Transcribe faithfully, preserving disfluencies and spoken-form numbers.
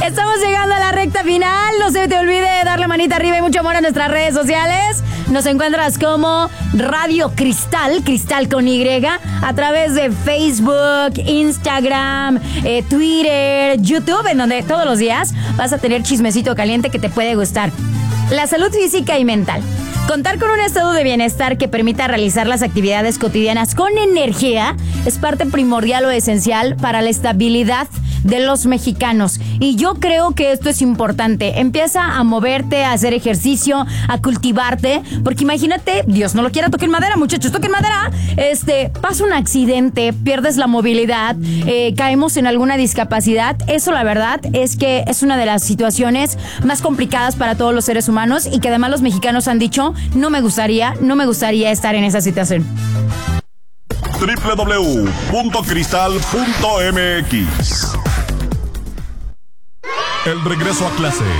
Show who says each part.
Speaker 1: Estamos llegando a la recta final. No se te olvide darle manita arriba y mucho amor a nuestras redes sociales. Nos encuentras como Radio Cristal, Cristal con Y, a través de Facebook, Instagram, eh, Twitter, YouTube, en donde todos los días vas a tener chismecito caliente que te puede gustar. La salud física y mental. Contar con un estado de bienestar que permita realizar las actividades cotidianas con energía es parte primordial o esencial para la estabilidad de los mexicanos. Y yo creo que esto es importante. Empieza a moverte, a hacer ejercicio, a cultivarte, porque imagínate, Dios no lo quiera, toquen madera, muchachos, toquen madera. Este, pasa un accidente, pierdes la movilidad, eh, caemos en alguna discapacidad. Eso, la verdad, es que es una de las situaciones más complicadas para todos los seres humanos y que además los mexicanos han dicho, no me gustaría, no me gustaría estar en esa situación.
Speaker 2: doble u doble u doble u punto cristal punto m x. El regreso a clase.